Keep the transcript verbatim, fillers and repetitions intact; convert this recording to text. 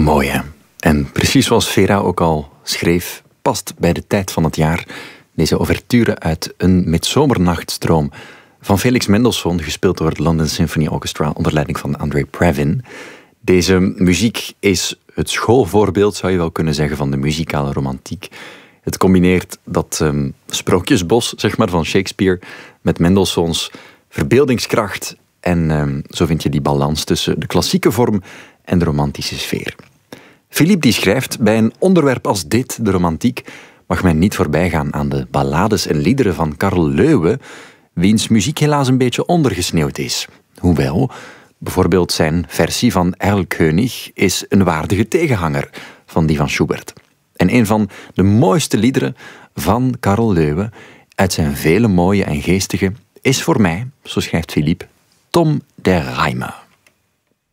Mooi, hè? En precies zoals Vera ook al schreef, past bij de tijd van het jaar deze ouverture uit Een Midsomernachtstroom van Felix Mendelssohn, gespeeld door het London Symphony Orchestra onder leiding van André Previn. Deze muziek is het schoolvoorbeeld, zou je wel kunnen zeggen, van de muzikale romantiek. Het combineert dat um, sprookjesbos, zeg maar, van Shakespeare met Mendelssohns verbeeldingskracht. En um, zo vind je die balans tussen de klassieke vorm en de romantische sfeer. Philippe die schrijft, bij een onderwerp als dit, de romantiek, mag men niet voorbijgaan aan de ballades en liederen van Carl Loewe, wiens muziek helaas een beetje ondergesneeuwd is. Hoewel, bijvoorbeeld zijn versie van Erlkönig is een waardige tegenhanger van die van Schubert. En een van de mooiste liederen van Carl Loewe, uit zijn vele mooie en geestige, is voor mij, zo schrijft Philippe, Tom der Reimer.